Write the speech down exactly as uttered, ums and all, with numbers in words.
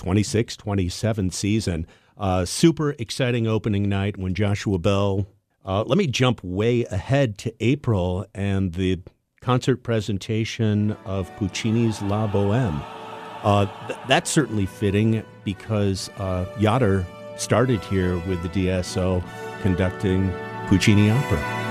twenty-six twenty-seven season. Uh, super exciting opening night when Joshua Bell. Uh, let me jump way ahead to April and the concert presentation of Puccini's La Boheme. Uh, th- that's certainly fitting because uh, Yoder started here with the D S O conducting Puccini opera.